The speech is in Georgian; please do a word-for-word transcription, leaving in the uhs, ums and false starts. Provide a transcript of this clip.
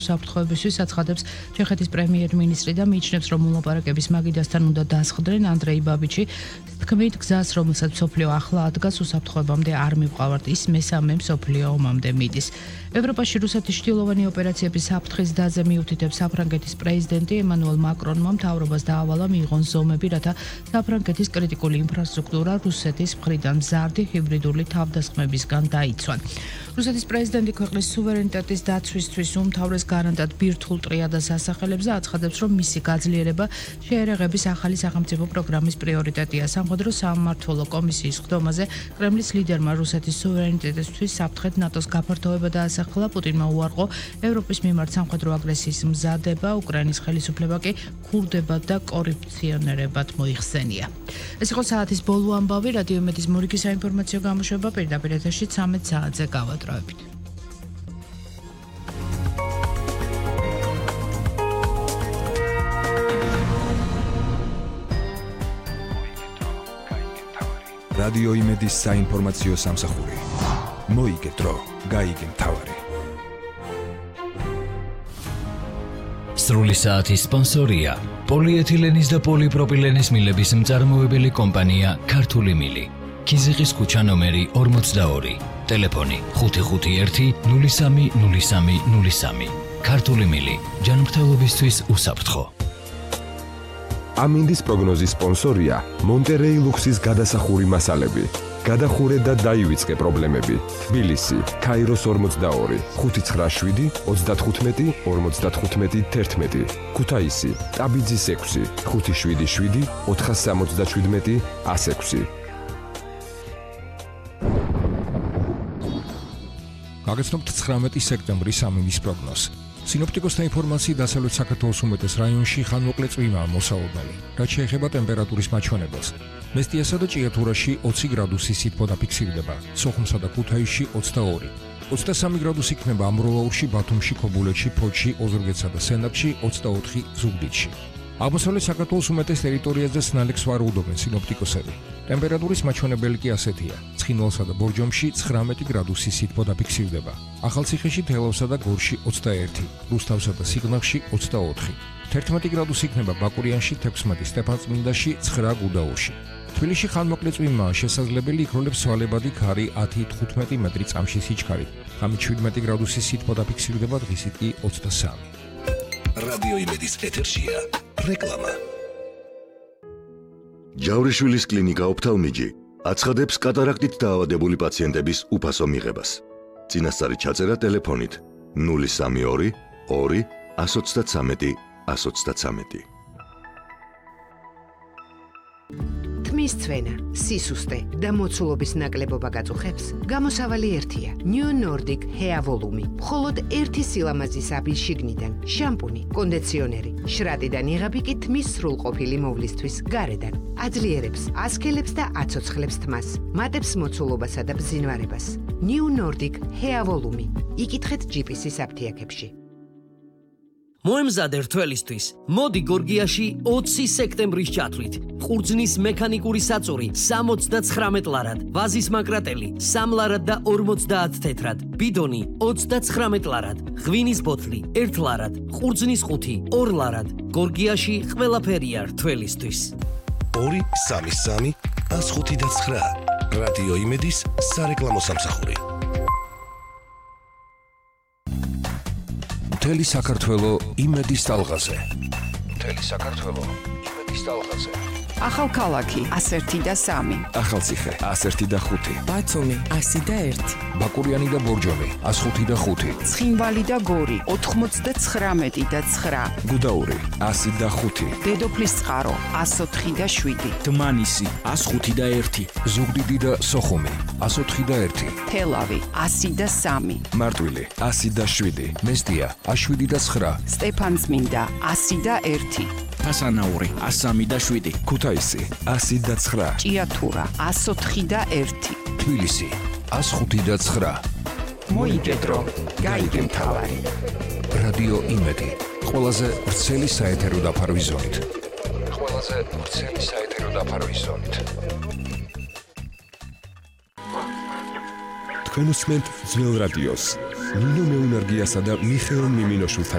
საფრთხეებისთვის აცხადებს ჩეხეთის პრემიერ-მინისტრი და მიიჩნევს, რომ მოლაპარაკების მაგიდასთან უნდა დასხდნენ ანდრეი ბაბიჩი. თქმით, გზას, რომელსაც მსოფლიო ახლა ადგას, უსაფრთხოებამდე არ მივყავართ, ის მესამე მსოფლიო ომამდე მიდის. ევროპაში რუსეთის ჩრდილოვანი ოპერაციების საფრთხის დაზე მიუთითებს საფრანგეთის პრეზიდენტი ემანუელ მაკრონმა მთავრობას დაავალა მიიღონ ზომები, რათა საფრანგეთის კრიტიკული ინფრასტრუქტურა რუსეთის მხრიდან მზარდი ჰიბრიდული თავდასხმებისგან დაიცვან. რუსეთის პრეზიდენტი ქვეყნის სუვერენიტეტის დაცვისთვის უმთავრეს გარანტად ბირთვულ ტრიადას ასახელებს და აცხადებს, რომ მისი გაძლიერება შეერაღების ახალი სახელმწიფო პროგრამის პრიორიტეტია. სამხედრო სამმართველო კომისიის ხდომაზე კრემლის ლიდერმა რუსეთის სუვერენიტეტისთვის საფრთხედ ნატოს გაფართოება დაასახელა. პუტინმა უარყო ევროპის მიმართ სამხედრო აგრესიის მზადება, უკრაინის ხელისუფლება კი ქურდებად და კორუფციონერებად მოიხსენია. ეს იყო საათის ბოლო ამბავი. რადიო იმედის მორიგი საინფორმაციო გამოშვება პირდაპირ ეთერში ცამეტ საათზე გავატრავებით. რადიო იმედის საინფორმაციო სამსახური. მოიგეთ დრო, გაიგე მთავარი. სრული საათის სპონსორია პოლიეთილენის და პოლიპროპილენის მილების მწარმოებელი კომპანია ქართული მილი. ქიზიყის ქუჩა ნომერი ორმოცდაორი. ტელეფონი ხუთი ხუთი ერთი ნული სამი ნული სამი ნული სამი. ქართული მილი ჯანმრთელობისთვის უსაფრთხო. ამინდის პროგნოზის სპონსორია მონტერეი ლუქსის გადასახური მასალები. გადახურე და დაივიწყე პრობლემები. თბილისი, ქაიროს ორმოცდაორი, ხუთი ცხრა შვიდი ოცდათხუთმეტი ორმოცდათხუთმეტი თერთმეტი. ქუთაისი, ტაბიძის ექვსი, ხუთი შვიდი შვიდი ოთხასამოცდაშვიდმეტი ასექვსი. გაგაცნობთ ცხრამეტი სექტემბრის ამინდის პროგნოზს. სინოპტიკოსთა ინფორმაციით დასავლეთ საქართველოს უმეტეს რაიონში ხანმოკლე წვიმაა მოსალოდნელი, რაც შეეხება ტემპერატურის მაჩვენებელს. მესტიასა და ჭიათურაში ოცი გრადუსი სითბო დაფიქსირდება, სოხუმსა და ქუთაისში ოცდაორი. ოცდასამი გრადუსი იქნება ამბროლაურში, ბათუმში, ქობულეთში, ფოთში, ოზურგეთსა და სენაკში, ოცდაოთხი ზუგდიდში. აღმოსავლეთ საქართველოს უმეტეს ტერიტორიაზე სნალექს ვარაუდობენ სინოპტიკოსები. ტემპერატურის მაჩვენებელი კი ასეთია: ცხინვალსა და ბორჯომში ცხრამეტი გრადუსი სითბო დაფიქსირდება, ახალციხეში, თელავსა და გორში ოცდაერთი, რუსთავსა და სიღნაღში ოცდაოთხი. თერთმეტი გრადუსი იქნება ბაკურიანში, თექვსმეტი სტეფანწმინდაში, ცხრა გუდაურში. თბილისში ხანმოკლე წვიმაა შესაძლებელი, იქროლებს სვალებადი ქარი ათი თხუთმეტი მეტრი წამში სიჩქარით. ღამით შვიდმეტი გრადუსი სითბო დაფიქსირდება, დღისით კი ოცდასამი. რადიო იმედის ეთერშია რეკლამა. ჯავრიშვილის კლინიკა ოფთალმიჯი აცხადებს კატარაქტით დაავადებული პაციენტების უფასო მიღებას. წინასწარი ჩაწერა ტელეფონით ნული სამი ორი ორი ათს ოცდათვრამეტი ათს ოცდათვრამეტი. თმის ცვენა, სისუსტე და მოცულობის ნაკლებობა გაწუხებს? გამოსავალი ერთია: New Nordic Hair Volume. მხოლოდ ერთი სილამაზის აბის შიგნიდან შამპუნი, კონდიციონერი, შრატიდან იღები კი თმის სრულყოფილი მოვლისთვის გარედან. აძლიერებს, ასქელებს და აცოცხლებს თმას, მატებს მოცულობასა და ბზინვარებას. New Nordic Hair Volume. იკითხეთ ჯიპისის აფთიაქებში. მოემზადე რთველისთვის. მოდი გორგიაში ოცი სექტემბრის ჩათვლით. ყურძნის მექანიკური საწური სამოცდაცხრამეტ ლარად, ვაზის მაკრატელი სამ ლარად და ორმოცდაათ თეთრად, ბიდონი ოცდაცხრამეტ ლარად, ღვინის ბოთლი ერთ ლარად, ყურძნის ყუთი ორ ლარად. გორგიაში ყველაფერია რთველისთვის. ორი სამი სამი ათს ხუთი და ცხრა. რადიო იმედის სარეკლამო სამსახური. მთელი საქართველო იმედის ტალღაზე. მთელი საქართველო იმედის ტალღაზე. ახალქალაქი ასერთი და სამი. ახალციხე ასერთი და ხუთი. ბათუმი ასი და ერთი. ბაკურიანი და ბორჯომი ას ხუთი და ხუთი. ცხინვალი და გორი ოთხმოცდაცხრამეტი და ცხრა. გუდაური ასი და ხუთი. დედოფლის წყარო ას ოთხი და შვიდი. დმანისი ას ხუთი და ერთი. ზუგდიდი და სოხუმი ას ოთხი და ერთი. თელავი ასი და სამი. მარტვილი ასი და შვიდი. მესტია ას შვიდი და ცხრა. სტეფანწმინდა ასი და ერთი. ფასანაური ას სამი და შვიდი. ქუთაისი ასი და ცხრა. ჭიათურა ას ოთხი და ერთი. თბილისი ას ხუთი და ცხრა. მოიგე დრო, გაიგე მთავარი. რადიო იმედი, ყველაზე ვრცელი საეთერო დაფარვის ზონით. ყველაზე ვრცელი საეთერო დაფარვის ზონით. თქვენ უსმენთ ძველ რადიოს, ნინო მეუნარგიასა და მიხეილ მიმინოშვილთან